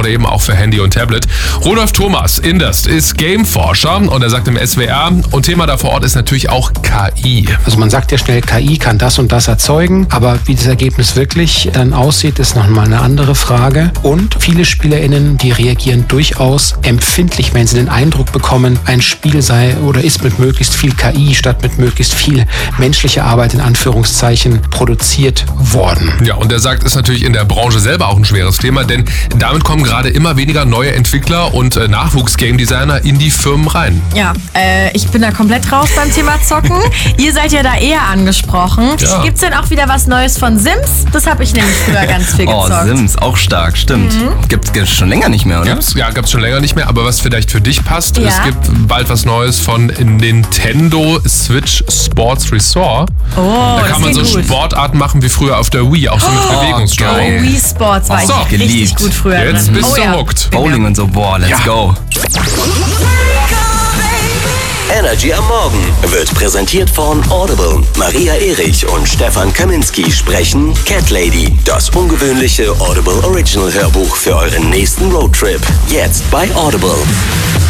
gerade eben auch für Handy und Tablet. Rudolf Thomas, Inderst, ist Gameforscher und er sagt im SWR, und Thema da vor Ort ist natürlich auch KI. Also man sagt ja schnell, KI kann das und das erzeugen, aber wie das Ergebnis wirklich dann aussieht, ist nochmal eine andere Frage. Und viele SpielerInnen, die reagieren durchaus empfindlich, wenn sie den Eindruck bekommen, ein Spiel sei oder ist mit möglichst viel KI statt mit möglichst viel menschlicher Arbeit in Anführungszeichen produziert worden. Ja, und er sagt, ist natürlich in der Branche selber auch ein schweres Thema, denn damit kommen gerade immer weniger neue Entwickler und Nachwuchs-Game-Designer in die Firmen rein. Ja, ich bin da komplett raus beim Thema Zocken. Ihr seid ja da eher angesprochen. Ja. Gibt's denn auch wieder was Neues von Sims? Das habe ich nämlich früher ganz viel gezockt. Oh, Sims, auch stark, stimmt. Gibt's schon länger nicht mehr, oder? Gab's schon länger nicht mehr, aber was vielleicht für dich passt, Ja. es gibt bald was Neues von Nintendo Switch Sports Resort. Oh, Da kann man so gut. Sportarten machen wie früher auf der Wii, auch so mit Bewegungssteuerung. geil. Wii Sports war Ach so, ich richtig geliebt. gut früher Jetzt drin. bist du ja. hooked. Bowling und so, boah, let's go. Energy am Morgen wird präsentiert von Audible. Maria Erich und Stefan Kaminski sprechen Cat Lady, das ungewöhnliche Audible Original Hörbuch für euren nächsten Roadtrip. Jetzt bei Audible.